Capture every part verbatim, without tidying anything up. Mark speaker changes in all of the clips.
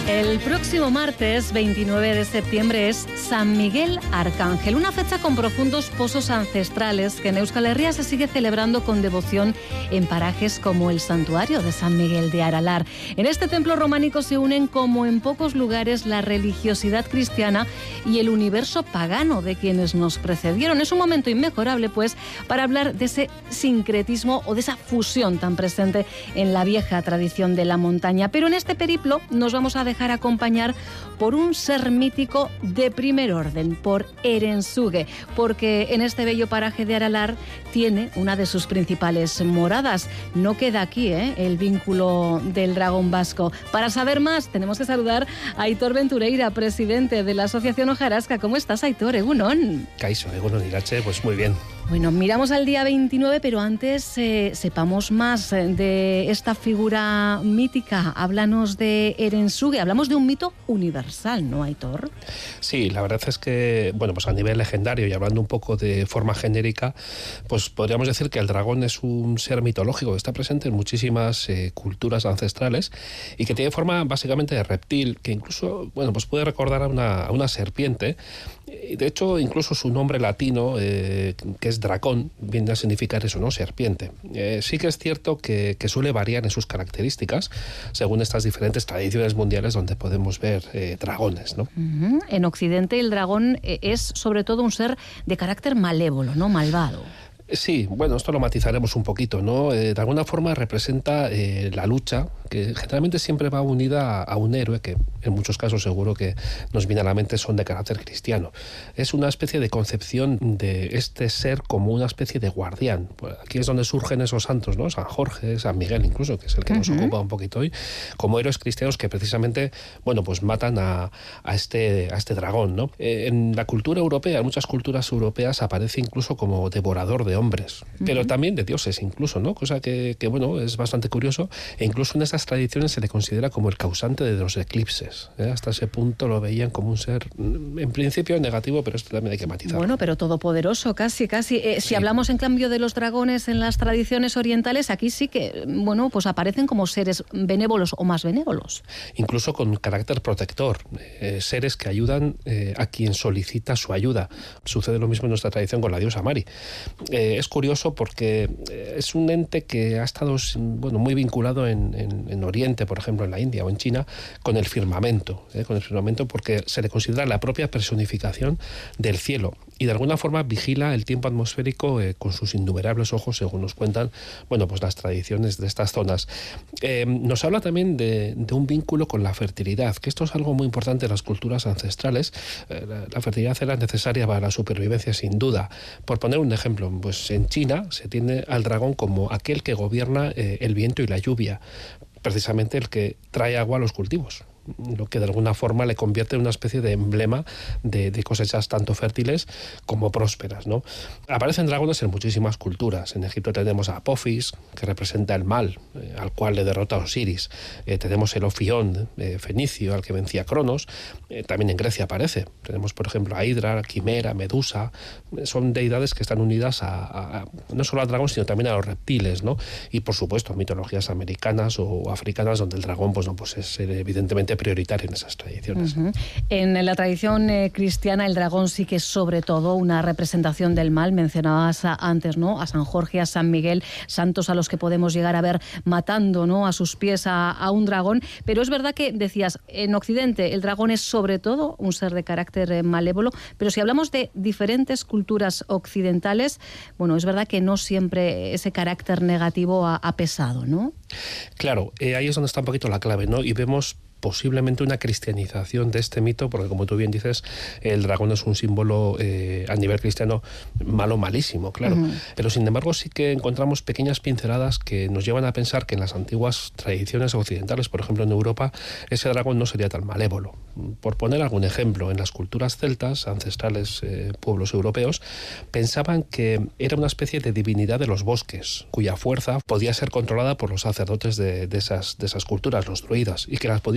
Speaker 1: El próximo martes veintinueve de septiembre es San Miguel Arcángel, una fecha con profundos pozos ancestrales que en Euskal Herria se sigue celebrando con devoción en parajes como el santuario de San Miguel de Aralar. En este templo románico se unen como en pocos lugares la religiosidad cristiana y el universo pagano de quienes nos precedieron. Es un momento inmejorable, pues, para hablar de ese sincretismo o de esa fusión tan presente en la vieja tradición de la montaña. Pero en este periplo nos vamos a dejar dejar acompañar por un ser mítico de primer orden, por Erensuge, porque en este bello paraje de Aralar tiene una de sus principales moradas. No queda aquí ¿eh? el vínculo del dragón vasco. Para saber más, tenemos que saludar a Aitor Ventureira, presidente de la Asociación Hojarasca. ¿Cómo estás, Aitor? Egunon.
Speaker 2: Kaixo, egunon Irache, pues muy bien.
Speaker 1: Bueno, miramos al día veintinueve, pero antes eh, sepamos más de esta figura mítica. Háblanos de Erensuge. Hablamos de un mito universal, ¿no, Aitor?
Speaker 2: Sí, la verdad es que, bueno, pues a nivel legendario y hablando un poco de forma genérica, pues podríamos decir que el dragón es un ser mitológico que está presente en muchísimas eh, culturas ancestrales y que tiene forma básicamente de reptil, que incluso, bueno, pues puede recordar a una, a una serpiente. De hecho, incluso su nombre latino, eh, que es dracón, viene a significar eso, ¿no? Serpiente. Eh, sí que es cierto que, que suele variar en sus características según estas diferentes tradiciones mundiales donde podemos ver eh, dragones, ¿no?
Speaker 1: Uh-huh. En Occidente el dragón es sobre todo un ser de carácter malévolo, ¿no? Malvado.
Speaker 2: Sí, bueno, esto lo matizaremos un poquito, ¿no? Eh, de alguna forma representa eh, la lucha, que generalmente siempre va unida a, a un héroe, que en muchos casos seguro que nos viene a la mente son de carácter cristiano. Es una especie de concepción de este ser como una especie de guardián. Pues aquí es donde surgen esos santos, ¿no? San Jorge, San Miguel incluso, que es el que uh-huh. nos ocupa un poquito hoy, como héroes cristianos que precisamente, bueno, pues matan a, a, este, a este dragón, ¿no? Eh, en la cultura europea, en muchas culturas europeas aparece incluso como devorador de hombres, uh-huh. pero también de dioses incluso, ¿no? Cosa que, que, bueno, es bastante curioso, e incluso en esas tradiciones se le considera como el causante de los eclipses, ¿eh? Hasta ese punto lo veían como un ser, en principio negativo, pero esto también hay que matizar.
Speaker 1: Bueno, pero todopoderoso, casi, casi. Eh, si
Speaker 2: sí.
Speaker 1: hablamos en cambio de los dragones en las tradiciones orientales, aquí sí que, bueno, pues aparecen como seres benévolos o más benévolos.
Speaker 2: Incluso con carácter protector, eh, seres que ayudan eh, a quien solicita su ayuda. Sucede lo mismo en nuestra tradición con la diosa Mari. Eh, Es curioso porque es un ente que ha estado, bueno, muy vinculado en, en, en Oriente, por ejemplo, en la India o en China, con el firmamento, ¿eh? con el firmamento porque se le considera la propia personificación del cielo y de alguna forma vigila el tiempo atmosférico eh, con sus innumerables ojos, según nos cuentan, bueno, pues las tradiciones de estas zonas. Eh, nos habla también de, de un vínculo con la fertilidad, que esto es algo muy importante en las culturas ancestrales. Eh, la, la fertilidad era necesaria para la supervivencia, sin duda. Por poner un ejemplo, pues en China se tiene al dragón como aquel que gobierna eh, el viento y la lluvia, precisamente el que trae agua a los cultivos, lo que de alguna forma le convierte en una especie de emblema de, de cosechas tanto fértiles como prósperas, ¿no? Aparecen dragones en muchísimas culturas. En Egipto tenemos a Apophis, que representa el mal, eh, al cual le derrota Osiris. Eh, tenemos el Ofión eh, fenicio, al que vencía Cronos. Eh, también en Grecia aparece. Tenemos, por ejemplo, a Hidra, a Quimera, Medusa. Eh, son deidades que están unidas a, a, a no solo al dragón, sino también a los reptiles, ¿no? Y, por supuesto, a mitologías americanas o africanas, donde el dragón, pues no, pues es eh, evidentemente prioritario en esas tradiciones.
Speaker 1: Uh-huh. En la tradición eh, cristiana el dragón sí que es sobre todo una representación del mal. Mencionabas a, antes, ¿no? A San Jorge, a San Miguel, santos a los que podemos llegar a ver matando, ¿no? A sus pies a, a un dragón. Pero es verdad que decías, en Occidente el dragón es sobre todo un ser de carácter eh, malévolo, pero si hablamos de diferentes culturas occidentales, bueno, es verdad que no siempre ese carácter negativo ha, ha pesado, ¿no?
Speaker 2: Claro, eh, ahí es donde está un poquito la clave, ¿no? Y vemos posiblemente una cristianización de este mito, porque como tú bien dices, el dragón es un símbolo eh, a nivel cristiano malo, malísimo, claro. Uh-huh. Pero sin embargo sí que encontramos pequeñas pinceladas que nos llevan a pensar que en las antiguas tradiciones occidentales, por ejemplo en Europa, ese dragón no sería tan malévolo. Por poner algún ejemplo, en las culturas celtas, ancestrales eh, pueblos europeos, pensaban que era una especie de divinidad de los bosques, cuya fuerza podía ser controlada por los sacerdotes de, de, esas, de esas culturas, los druidas, y que las podían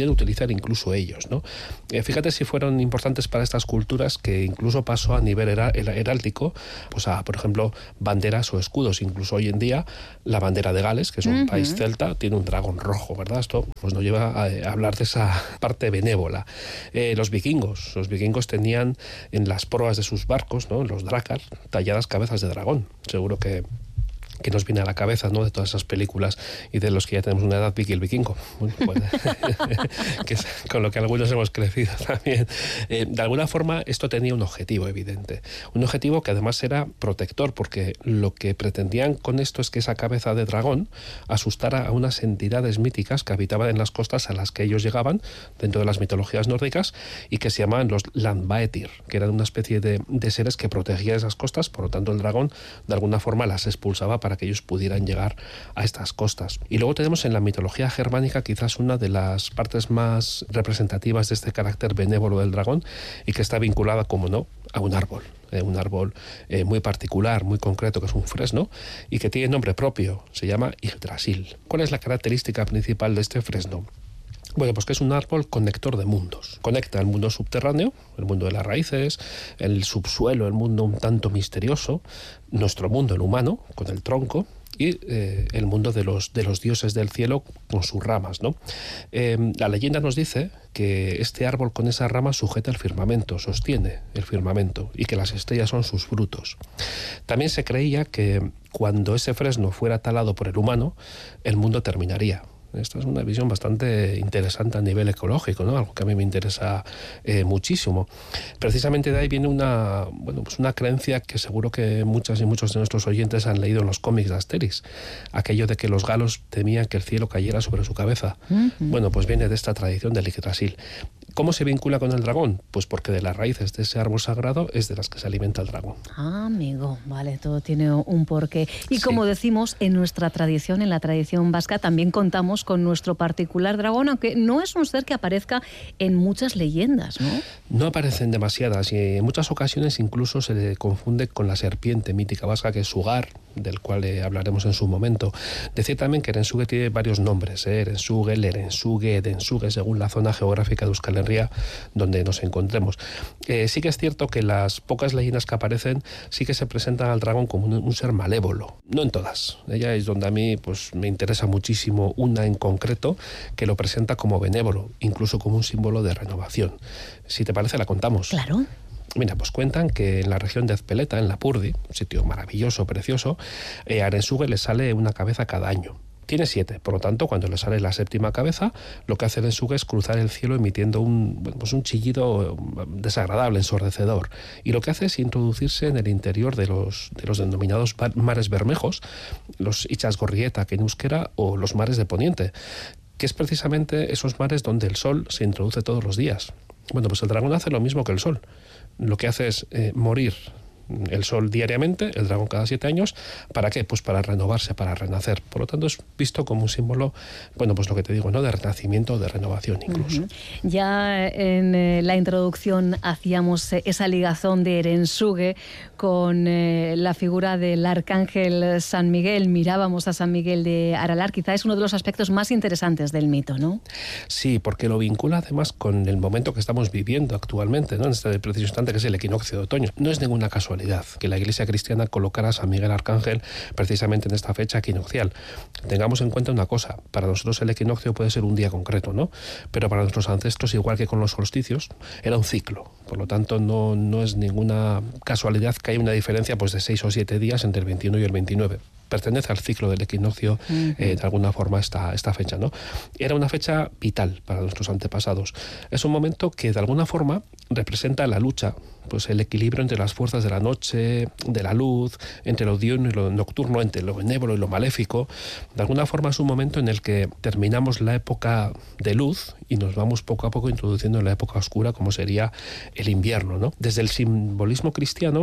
Speaker 2: podían utilizar incluso ellos, ¿no? Eh, fíjate si fueron importantes para estas culturas que incluso pasó a nivel hera- heráldico, pues a, por ejemplo, banderas o escudos. Incluso hoy en día la bandera de Gales, que es un uh-huh. país celta, tiene un dragón rojo, ¿verdad? Esto pues nos lleva a, a hablar de esa parte benévola. Eh, los vikingos, los vikingos tenían en las proas de sus barcos, ¿no?, los drácar, talladas cabezas de dragón. Seguro que que nos viene a la cabeza, ¿no?, de todas esas películas y de los que ya tenemos una edad, Vicky el Vikingo, bueno, pues, que es con lo que algunos hemos crecido también. Eh, de alguna forma esto tenía un objetivo evidente, un objetivo que además era protector, porque lo que pretendían con esto es que esa cabeza de dragón asustara a unas entidades míticas que habitaban en las costas a las que ellos llegaban dentro de las mitologías nórdicas y que se llamaban los Landvættir, que eran una especie de, de seres que protegían esas costas. Por lo tanto el dragón de alguna forma las expulsaba para para que ellos pudieran llegar a estas costas. Y luego tenemos en la mitología germánica quizás una de las partes más representativas de este carácter benévolo del dragón, y que está vinculada, como no, a un árbol. Eh, un árbol eh, muy particular, muy concreto, que es un fresno, y que tiene nombre propio, se llama Yggdrasil. ¿Cuál es la característica principal de este fresno? Bueno, pues que es un árbol conector de mundos. Conecta el mundo subterráneo, el mundo de las raíces, el subsuelo, el mundo un tanto misterioso, nuestro mundo, el humano, con el tronco, y eh, el mundo de los, de los dioses del cielo con sus ramas, ¿no? Eh, la leyenda nos dice que este árbol con esas ramas sujeta el firmamento, sostiene el firmamento, y que las estrellas son sus frutos. También se creía que cuando ese fresno fuera talado por el humano, el mundo terminaría. Esta es una visión bastante interesante a nivel ecológico, ¿no? Algo que a mí me interesa eh, muchísimo. Precisamente de ahí viene una, bueno, pues una creencia que seguro que muchas y muchos de nuestros oyentes han leído en los cómics de Asterix, aquello de que los galos temían que el cielo cayera sobre su cabeza. Uh-huh. Bueno, pues viene de esta tradición del Yggdrasil. ¿Cómo se vincula con el dragón? Pues porque de las raíces de ese árbol sagrado es de las que se alimenta el dragón.
Speaker 1: Ah, amigo, vale, todo tiene un porqué. Y sí, como decimos, en nuestra tradición, en la tradición vasca, también contamos con nuestro particular dragón, aunque no es un ser que aparezca en muchas leyendas, ¿no?
Speaker 2: No aparecen demasiadas, y en muchas ocasiones incluso se le confunde con la serpiente mítica vasca, que es Sugar, del cual eh, hablaremos en su momento. Decir también que Erensuge tiene varios nombres, ¿eh? Erensuge, Lerensuge, Edensuge, según la zona geográfica de Euskal Herria donde nos encontremos. Eh, sí que es cierto que las pocas leyendas que aparecen sí que se presentan al dragón como un, un ser malévolo. No en todas. Ella es donde a mí pues me interesa muchísimo una en concreto que lo presenta como benévolo, incluso como un símbolo de renovación. Si te parece, la contamos.
Speaker 1: Claro.
Speaker 2: Mira, pues cuentan que en la región de Ezpeleta, en Lapurdi, un sitio maravilloso, precioso, eh, a Erensuge le sale una cabeza cada año. Tiene siete, por lo tanto, cuando le sale la séptima cabeza, lo que hace Erensuge es cruzar el cielo emitiendo un, pues un chillido desagradable, ensordecedor. Y lo que hace es introducirse en el interior de los, de los denominados mares bermejos, los Itsasgorrieta, que en euskera, o los mares de Poniente, que es precisamente esos mares donde el sol se introduce todos los días. Bueno, pues el dragón hace lo mismo que el sol. Lo que hace es eh, morir el sol diariamente, el dragón cada siete años. ¿Para qué? Pues para renovarse, para renacer. Por lo tanto, es visto como un símbolo, bueno, pues lo que te digo, ¿no?, de renacimiento, de renovación incluso.
Speaker 1: Uh-huh. Ya en eh, la introducción hacíamos eh, esa ligazón de Erensuge con eh, la figura del arcángel San Miguel. Mirábamos a San Miguel de Aralar. Quizá es uno de los aspectos más interesantes del mito, ¿no?
Speaker 2: Sí, porque lo vincula además con el momento que estamos viviendo actualmente, ¿no?, en este preciso instante, que es el equinoccio de otoño. No es ninguna casualidad que la Iglesia cristiana colocara a San Miguel Arcángel precisamente en esta fecha equinoccial. Tengamos en cuenta una cosa: para nosotros el equinoccio puede ser un día concreto, ¿no? Pero para nuestros ancestros, igual que con los solsticios, era un ciclo. Por lo tanto, no, no es ninguna casualidad que haya una diferencia pues de seis o siete días entre el veintiuno y el veintinueve. Pertenece al ciclo del equinoccio, uh-huh. eh, de alguna forma, esta, esta fecha, ¿no? Era una fecha vital para nuestros antepasados. Es un momento que, de alguna forma, representa la lucha, pues el equilibrio entre las fuerzas de la noche, de la luz, entre lo diurno y lo nocturno, entre lo benévolo y lo maléfico. De alguna forma es un momento en el que terminamos la época de luz y nos vamos poco a poco introduciendo en la época oscura, como sería el invierno, ¿no? Desde el simbolismo cristiano,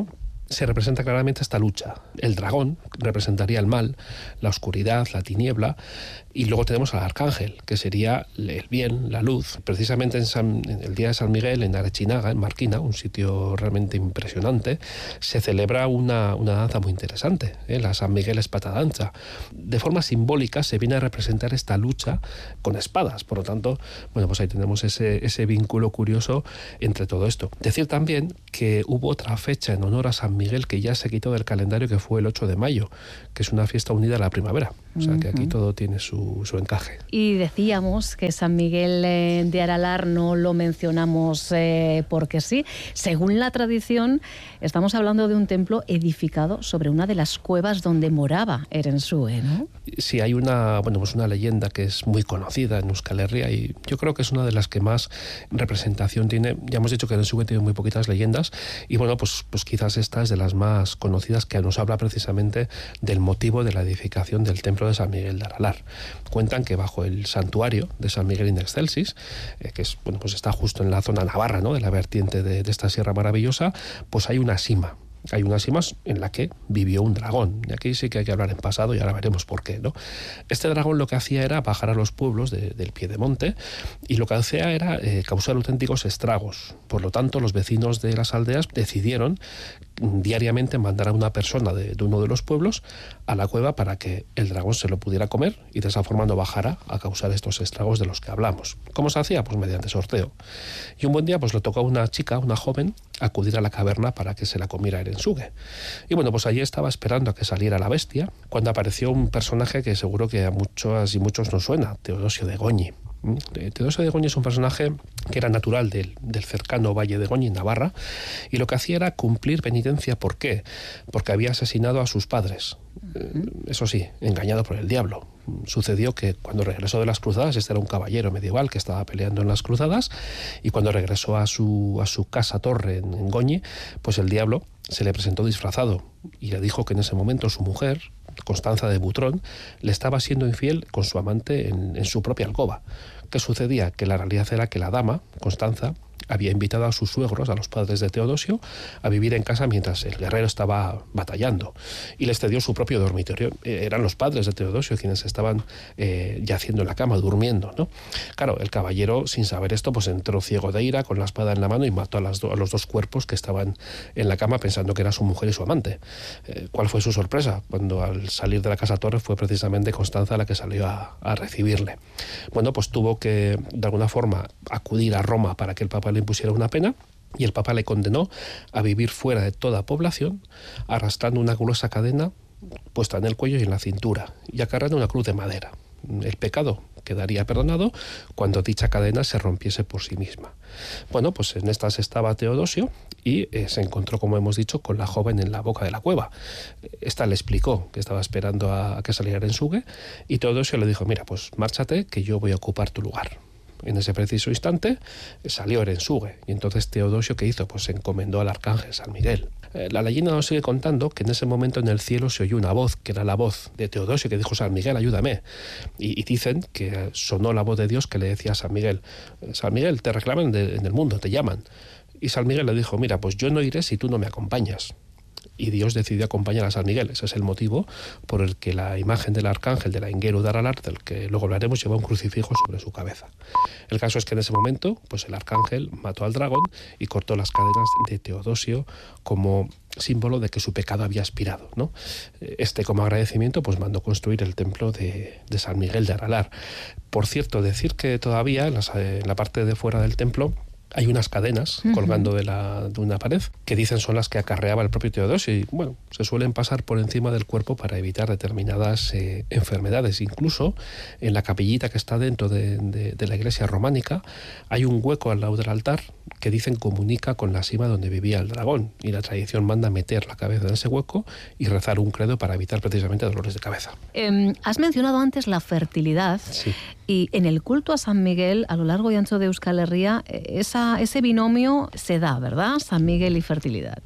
Speaker 2: se representa claramente esta lucha. El dragón representaría el mal, la oscuridad, la tiniebla, y luego tenemos al arcángel, que sería el bien, la luz. Precisamente en, San, en el día de San Miguel, en Arechinaga, en Marquina, un sitio realmente impresionante, se celebra una, una danza muy interesante, ¿eh? La San Miguel Espatadanza. De forma simbólica se viene a representar esta lucha con espadas. Por lo tanto, bueno, pues ahí tenemos ese, ese vínculo curioso entre todo esto. Decir también que hubo otra fecha en honor a San Miguel que ya se quitó del calendario, que fue el ocho de mayo, que es una fiesta unida a la primavera. O sea, que aquí todo tiene su, su encaje.
Speaker 1: Y decíamos que San Miguel eh, de Aralar no lo mencionamos eh, porque sí. Según la tradición, estamos hablando de un templo edificado sobre una de las cuevas donde moraba Erensuge, ¿no?
Speaker 2: Sí, hay una, bueno, pues una leyenda que es muy conocida en Euskal Herria y yo creo que es una de las que más representación tiene. Ya hemos dicho que Erensuge tiene muy poquitas leyendas y bueno, pues, pues quizás esta es de las más conocidas, que nos habla precisamente del motivo de la edificación del templo de San Miguel de Aralar. Cuentan que bajo el santuario de San Miguel in Excelsis, eh, que es, bueno, pues está justo en la zona navarra, ¿no?, de la vertiente de, de esta sierra maravillosa, pues hay una sima. Hay unas cimas en la que vivió un dragón. Y aquí sí que hay que hablar en pasado y ahora veremos por qué, ¿no? Este dragón lo que hacía era bajar a los pueblos de, del piedemonte y lo que hacía era eh, causar auténticos estragos. Por lo tanto, los vecinos de las aldeas decidieron diariamente mandar a una persona de, de uno de los pueblos a la cueva para que el dragón se lo pudiera comer y de esa forma no bajara a causar estos estragos de los que hablamos. ¿Cómo se hacía? Pues mediante sorteo. Y un buen día pues le tocó a una chica, una joven, acudir a la caverna para que se la comiera Erensuge. Y bueno, pues allí estaba esperando a que saliera la bestia cuando apareció un personaje que seguro que a muchos y muchos nos suena, Teodosio de Goñi. Teodosio de Goñi es un personaje que era natural del, del cercano Valle de Goñi, en Navarra, y lo que hacía era cumplir penitencia. ¿Por qué? Porque había asesinado a sus padres. Eh, eso sí, engañado por el diablo. Sucedió que cuando regresó de las cruzadas, este era un caballero medieval que estaba peleando en las cruzadas, y cuando regresó a su, a su casa torre en, en Goñi, pues el diablo se le presentó disfrazado y le dijo que en ese momento su mujer, Constanza de Butrón, le estaba siendo infiel con su amante en, en su propia alcoba. ¿Qué sucedía? Que la realidad era que la dama, Constanza, había invitado a sus suegros, a los padres de Teodosio, a vivir en casa mientras el guerrero estaba batallando, y les cedió su propio dormitorio. Eh, eran los padres de Teodosio quienes estaban eh, yaciendo en la cama, durmiendo, ¿no? Claro, el caballero, sin saber esto, pues entró ciego de ira, con la espada en la mano, y mató a, las do- a los dos cuerpos que estaban en la cama, pensando que era su mujer y su amante. Eh, ¿Cuál fue su sorpresa? Cuando al salir de la casa torre fue precisamente Constanza la que salió a, a recibirle. Bueno, pues tuvo que, de alguna forma, acudir a Roma para que el Papa le impusiera una pena, y el Papa le condenó a vivir fuera de toda población, arrastrando una gruesa cadena puesta en el cuello y en la cintura, y acarreando una cruz de madera. El pecado quedaría perdonado cuando dicha cadena se rompiese por sí misma. Bueno, pues en estas estaba Teodosio y eh, se encontró, como hemos dicho, con la joven en la boca de la cueva. Esta le explicó que estaba esperando a, a que saliera Erensuge, y Teodosio le dijo: mira, pues márchate, que yo voy a ocupar tu lugar. En ese preciso instante salió Erensuge, y entonces Teodosio, ¿qué hizo? Pues se encomendó al arcángel San Miguel. Eh, la leyenda nos sigue contando que en ese momento en el cielo se oyó una voz, que era la voz de Teodosio, que dijo: San Miguel, ayúdame. Y, y dicen que sonó la voz de Dios que le decía a San Miguel: San Miguel, te reclaman de, en el mundo, te llaman. Y San Miguel le dijo: mira, pues yo no iré si tú no me acompañas. Y Dios decidió acompañar a San Miguel. Ese es el motivo por el que la imagen del arcángel de la Ingeru de Aralar, del que luego hablaremos, lleva un crucifijo sobre su cabeza. El caso es que en ese momento, pues el arcángel mató al dragón y cortó las cadenas de Teodosio como símbolo de que su pecado había expirado, ¿no? Este, como agradecimiento, pues mandó construir el templo de, de San Miguel de Aralar. Por cierto, decir que todavía en, las, en la parte de fuera del templo hay unas cadenas uh-huh. colgando de, la, de una pared que dicen son las que acarreaba el propio Teodosio, y bueno, se suelen pasar por encima del cuerpo para evitar determinadas eh, enfermedades. Incluso en la capillita que está dentro de, de, de la iglesia románica hay un hueco al lado del altar que dicen comunica con la sima donde vivía el dragón, y la tradición manda meter la cabeza en ese hueco y rezar un credo para evitar precisamente dolores de cabeza.
Speaker 1: Eh, has mencionado antes la fertilidad.
Speaker 2: Sí.
Speaker 1: Y en el culto a San Miguel, a lo largo y ancho de Euskal Herria, esa, ese binomio se da, ¿verdad? San Miguel y fertilidad.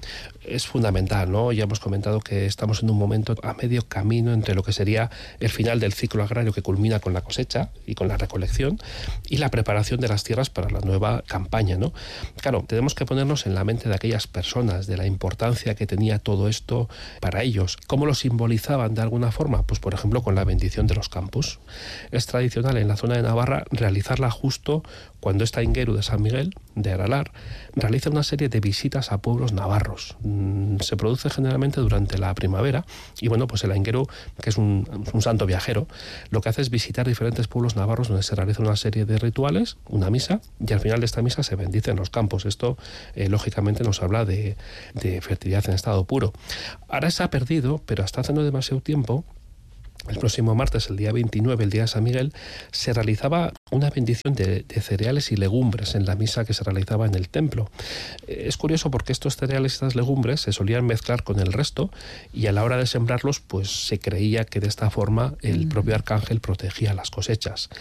Speaker 2: es fundamental, ¿no? Ya hemos comentado que estamos en un momento a medio camino entre lo que sería el final del ciclo agrario que culmina con la cosecha y con la recolección y la preparación de las tierras para la nueva campaña, ¿no? Claro, tenemos que ponernos en la mente de aquellas personas, de la importancia que tenía todo esto para ellos. ¿Cómo lo simbolizaban de alguna forma? Pues por ejemplo con la bendición de los campos. Es tradicional en la zona de Navarra realizarla justo cuando esta Aingeru de San Miguel, de Aralar, realiza una serie de visitas a pueblos navarros. Se produce generalmente durante la primavera y bueno, pues el Aingeru, que es un, un santo viajero, lo que hace es visitar diferentes pueblos navarros donde se realiza una serie de rituales, una misa, y al final de esta misa se bendicen los campos. Esto, eh, lógicamente, nos habla de, de fertilidad en estado puro. Ahora se ha perdido, pero hasta hace no demasiado tiempo, el próximo martes, el día veintinueve, el día de San Miguel, se realizaba una bendición de, de cereales y legumbres en la misa que se realizaba en el templo. Es curioso porque estos cereales y estas legumbres se solían mezclar con el resto y a la hora de sembrarlos pues se creía que de esta forma el mm. propio arcángel protegía las cosechas.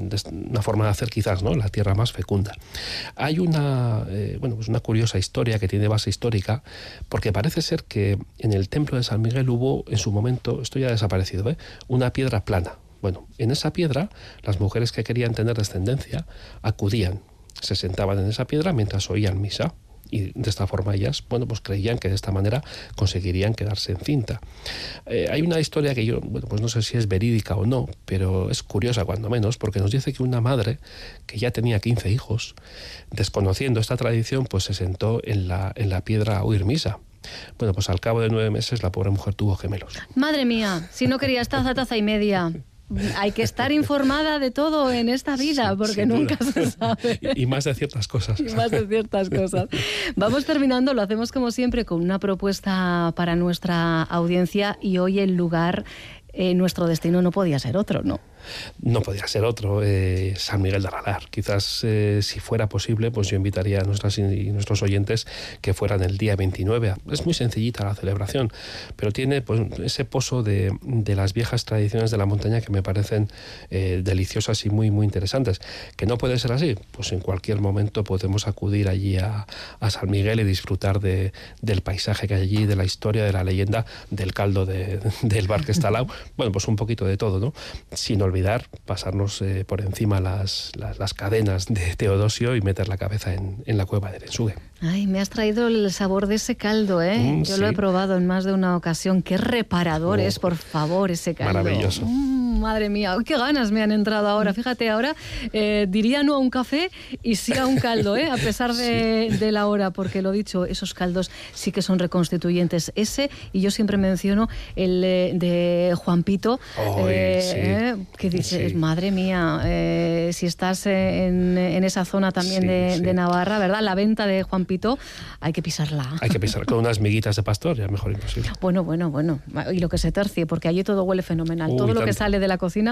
Speaker 2: Una forma de hacer quizás, ¿no?, la tierra más fecunda. Hay una, eh, bueno, pues una curiosa historia que tiene base histórica, porque parece ser que en el templo de San Miguel hubo en su momento, esto ya ha desaparecido, ¿eh?, una piedra plana. Bueno, en esa piedra, las mujeres que querían tener descendencia acudían, se sentaban en esa piedra mientras oían misa y de esta forma ellas, bueno, pues creían que de esta manera conseguirían quedarse encinta. Eh, hay una historia que yo, bueno, pues no sé si es verídica o no, pero es curiosa cuando menos, porque nos dice que una madre que ya tenía quince hijos, desconociendo esta tradición, pues se sentó en la, en la piedra a oír misa. Bueno, pues al cabo de nueve meses la pobre mujer tuvo gemelos.
Speaker 1: Madre mía, si no querías taza, taza y media. Hay que estar informada de todo en esta vida, porque nunca se sabe.
Speaker 2: Y, y más de ciertas cosas.
Speaker 1: Y más de ciertas cosas. Vamos terminando, lo hacemos como siempre con una propuesta para nuestra audiencia y hoy el lugar, eh, nuestro destino no podía ser otro, ¿no?
Speaker 2: No podía ser otro, eh, San Miguel de Aralar. Quizás eh, si fuera posible, pues yo invitaría a nuestras y nuestros oyentes que fueran el día veintinueve. Es muy sencillita la celebración, pero tiene pues ese pozo de, de las viejas tradiciones de la montaña que me parecen eh, deliciosas y muy muy interesantes. ¿Que no puede ser así? Pues en cualquier momento podemos acudir allí a, a San Miguel y disfrutar de, del paisaje que hay allí, de la historia, de la leyenda, del caldo de, del bar que está al lado. Bueno, pues un poquito de todo, ¿no? Sin olvidar pasarnos eh, por encima las, las, las cadenas de Teodosio y meter la cabeza en, en la cueva de Erensuge.
Speaker 1: Ay, me has traído el sabor de ese caldo, ¿eh? Mm, Yo sí. lo he probado en más de una ocasión. Qué reparador oh, es, por favor, ese caldo.
Speaker 2: Maravilloso.
Speaker 1: Mm, madre mía, qué ganas me han entrado ahora. Fíjate, ahora eh, diría no a un café y sí a un caldo, ¿eh? A pesar de, sí. de la hora, porque lo dicho, esos caldos sí que son reconstituyentes. Ese, y yo siempre menciono el eh, de Juan Pito,
Speaker 2: oh,
Speaker 1: eh,
Speaker 2: sí.
Speaker 1: eh, que dices,
Speaker 2: sí.
Speaker 1: madre mía, eh, si estás en, en esa zona también sí, de, sí. de Navarra, ¿verdad? La venta de Juan Pito, hay que pisarla.
Speaker 2: Hay que pisarla con unas miguitas de pastor, ya mejor imposible.
Speaker 1: Bueno, bueno, bueno. Y lo que se tercie, porque allí todo huele fenomenal. Uy, todo lo tanto. que sale de la cocina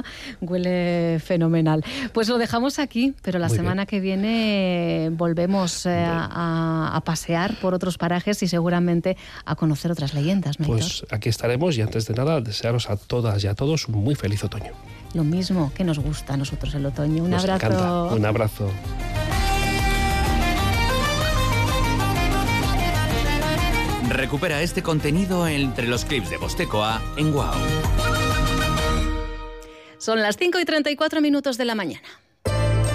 Speaker 1: huele fenomenal. Pues lo dejamos aquí, pero la Muy semana bien. que viene volvemos eh, a, a pasear por otros parajes y seguramente a conocer otras leyendas, ¿no?
Speaker 2: Pues aquí estaremos y antes de nada desearos a todas y a todos un muy feliz otoño.
Speaker 1: Lo mismo que nos gusta a nosotros el otoño. Un
Speaker 2: nos
Speaker 1: abrazo.
Speaker 2: Encanta. Un abrazo.
Speaker 3: Recupera este contenido entre los clips de Vostecoa en Wow.
Speaker 1: Son las cinco y treinta y cuatro minutos de la mañana.